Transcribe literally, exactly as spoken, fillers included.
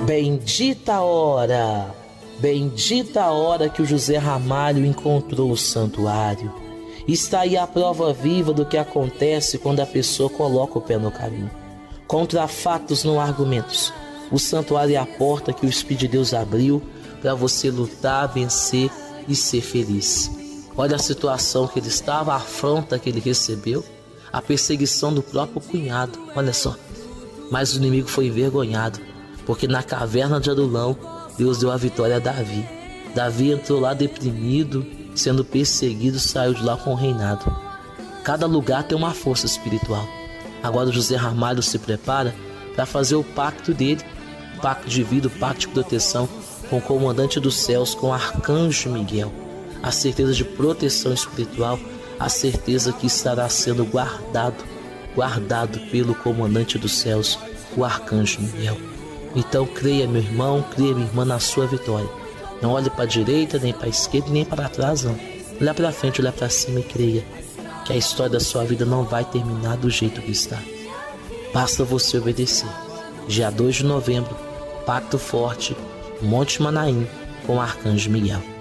Bendita a hora, bendita a hora que o José Ramalho encontrou o santuário. Está aí a prova viva do que acontece quando a pessoa coloca o pé no caminho. Contra fatos não há argumentos. O santuário é a porta que o Espírito de Deus abriu para você lutar, vencer e ser feliz. Olha a situação que ele estava, a afronta que ele recebeu, a perseguição do próprio cunhado, olha só. Mas o inimigo foi envergonhado, porque na caverna de Adulão, Deus deu a vitória a Davi. Davi entrou lá deprimido, sendo perseguido, saiu de lá com o reinado. Cada lugar tem uma força espiritual. Agora o José Ramalho se prepara para fazer o pacto dele, o pacto de vida, o pacto de proteção com o comandante dos céus, com o arcanjo Miguel. A certeza de proteção espiritual, a certeza que estará sendo guardado, guardado pelo comandante dos céus, o arcanjo Miguel. Então creia, meu irmão, creia, minha irmã, na sua vitória. Não olhe para a direita, nem para a esquerda, nem para trás, não. Olha para frente, olha para cima e creia que a história da sua vida não vai terminar do jeito que está. Basta você obedecer. Dia dois de novembro, Pacto Forte, Monte Manaim, com o arcanjo Miguel.